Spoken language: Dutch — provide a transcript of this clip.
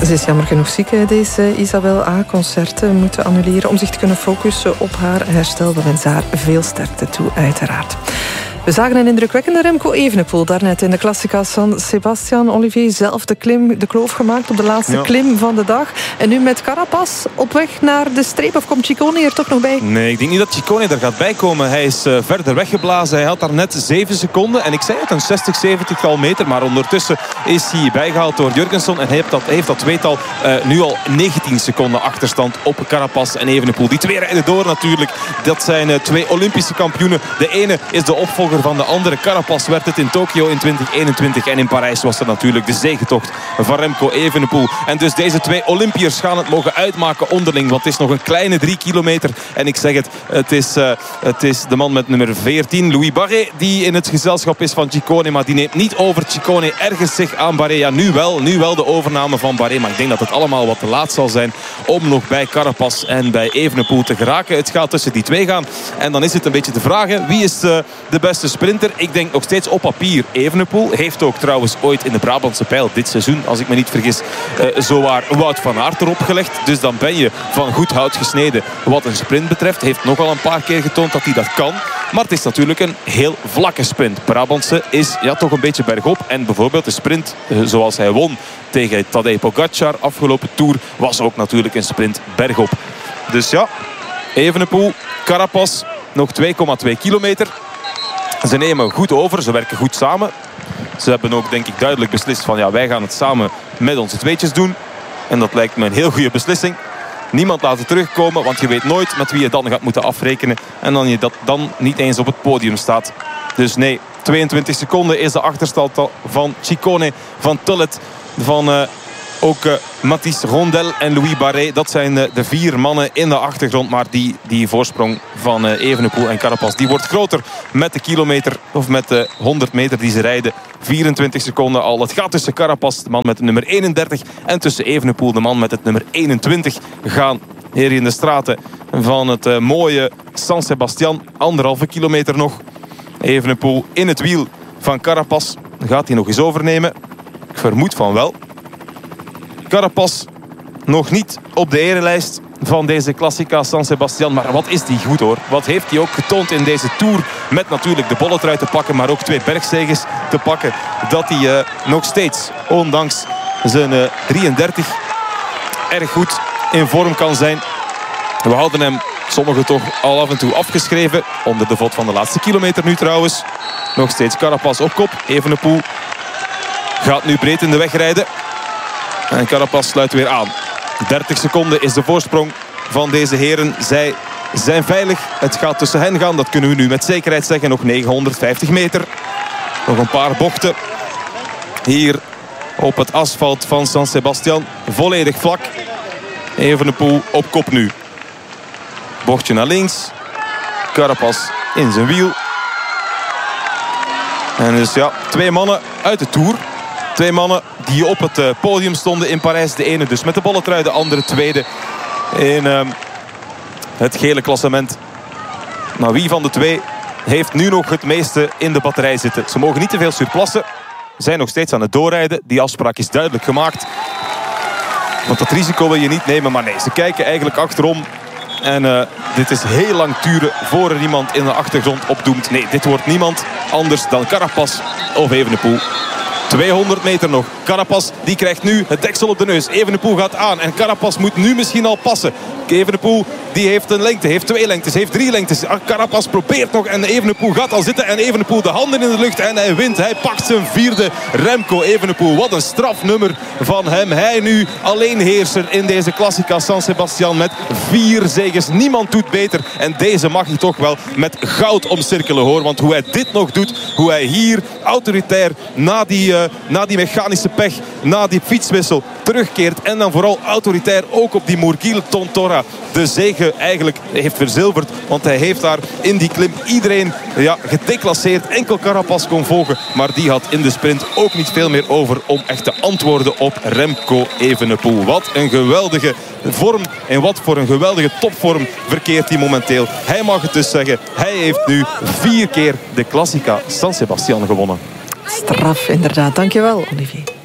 Ze is jammer genoeg ziek, deze Isabel A. Concerten moeten annuleren om zich te kunnen focussen op haar herstel. We wensen haar veel sterkte toe, uiteraard. We zagen een indrukwekkende Remco Evenepoel daarnet in de Classica San Sebastian. Olivier, zelf de kloof gemaakt op de laatste klim van de dag. En nu met Carapaz op weg naar de streep. Of komt Ciccone er toch nog bij? Nee, ik denk niet dat Ciccone er gaat bij komen. Hij is verder weggeblazen. Hij had daar net 7 seconden. En ik zei het, een 60, 70-tal meter. Maar ondertussen is hij bijgehaald door Jurgensen. En hij heeft dat tweetal nu al 19 seconden achterstand op Carapaz en Evenepoel. Die twee rijden door natuurlijk. Dat zijn 2 Olympische kampioenen. De ene is de opvolger van de andere. Carapaz werd het in Tokio in 2021. En in Parijs was er natuurlijk de zegetocht van Remco Evenepoel. En dus deze 2 Olympiërs gaan het mogen uitmaken onderling. Want het is nog een kleine 3 kilometer. En ik zeg het is de man met nummer 14, Louis Barret, die in het gezelschap is van Ciccone. Maar die neemt niet over. Ciccone ergert zich aan Barret. Ja, nu wel de overname van Barret. Maar ik denk dat het allemaal wat te laat zal zijn om nog bij Carapaz en bij Evenepoel te geraken. Het gaat tussen die 2 gaan. En dan is het een beetje te vragen, wie is de beste sprinter? Ik denk nog steeds op papier Evenepoel. Heeft ook trouwens ooit in de Brabantse Pijl dit seizoen, als ik me niet vergis, zowaar Wout van Aert erop gelegd. Dus dan ben je van goed hout gesneden wat een sprint betreft. Heeft nogal een paar keer getoond dat hij dat kan. Maar het is natuurlijk een heel vlakke sprint. Brabantse is toch een beetje bergop. En bijvoorbeeld de sprint zoals hij won tegen Tadej Pogacar afgelopen Tour was ook natuurlijk een sprint bergop. Dus ja, Evenepoel, Carapaz, nog 2,2 kilometer. Ze nemen goed over, ze werken goed samen. Ze hebben ook denk ik duidelijk beslist van wij gaan het samen met onze tweetjes doen. En dat lijkt me een heel goede beslissing. Niemand laten terugkomen, want je weet nooit met wie je dan gaat moeten afrekenen. En dan je dat dan niet eens op het podium staat. Dus nee, 22 seconden is de achterstand van Ciccone, van Tullet, van ook Mathis Rondel en Louis Barret. Dat zijn de 4 mannen in de achtergrond. Maar die voorsprong van Evenepoel en Carapaz, die wordt groter met de kilometer of met de 100 meter die ze rijden. 24 seconden al. Het gaat tussen Carapaz, de man met de nummer 31, en tussen Evenepoel, de man met het nummer 21, gaan hier in de straten van het mooie San Sebastian. 1,5 kilometer nog. Evenepoel in het wiel van Carapaz. Gaat hij nog eens overnemen? Ik vermoed van wel. Carapaz nog niet op de erelijst van deze Classica San Sebastian. Maar wat is die goed hoor. Wat heeft hij ook getoond in deze Tour. Met natuurlijk de bolletrui te pakken. Maar ook 2 bergzeges te pakken. Dat hij nog steeds, ondanks zijn 33, erg goed in vorm kan zijn. We hadden hem sommigen toch al af en toe afgeschreven. Onder de vod van de laatste kilometer nu trouwens. Nog steeds Carapaz op kop. Evenepoel gaat nu breed in de weg rijden. En Carapaz sluit weer aan. 30 seconden is de voorsprong van deze heren. Zij zijn veilig. Het gaat tussen hen gaan. Dat kunnen we nu met zekerheid zeggen. Nog 950 meter. Nog een paar bochten. Hier op het asfalt van San Sebastian. Volledig vlak. Evenepoel op kop nu. Bochtje naar links. Carapaz in zijn wiel. En dus 2 mannen uit de Tour. 2 mannen die op het podium stonden in Parijs. De ene dus met de bolletrui, de andere tweede in het gele klassement. Maar wie van de 2 heeft nu nog het meeste in de batterij zitten? Ze mogen niet te veel surplassen. Zijn nog steeds aan het doorrijden. Die afspraak is duidelijk gemaakt. Want dat risico wil je niet nemen. Maar nee, ze kijken eigenlijk achterom. En dit is heel lang duren voor er iemand in de achtergrond opdoemt. Nee, dit wordt niemand anders dan Carapaz of Evenepoel. 200 meter nog. Carapaz die krijgt nu het deksel op de neus. Evenepoel gaat aan en Carapaz moet nu misschien al passen. Evenepoel die heeft een lengte, heeft 2 lengtes, heeft 3 lengtes. Carapaz probeert nog en Evenepoel gaat al zitten. En Evenepoel de handen in de lucht en hij wint. Hij pakt zijn 4e. Remco Evenepoel. Wat een strafnummer van hem. Hij nu alleenheerser in deze Classica San Sebastian met 4 zeges. Niemand doet beter. En deze mag hij toch wel met goud omcirkelen hoor. Want hoe hij dit nog doet, hoe hij hier autoritair na die mechanische pech, na die fietswissel terugkeert. En dan vooral autoritair ook op die Murgil Tontora de zege eigenlijk heeft verzilverd. Want hij heeft daar in die klim iedereen gedeclasseerd. Enkel Carapaz kon volgen. Maar die had in de sprint ook niet veel meer over om echt te antwoorden op Remco Evenepoel. Wat een geweldige vorm en wat voor een geweldige topvorm verkeert hij momenteel. Hij mag het dus zeggen. Hij heeft nu 4 keer de Classica San Sebastian gewonnen. Straf, inderdaad. Dankjewel, Olivier.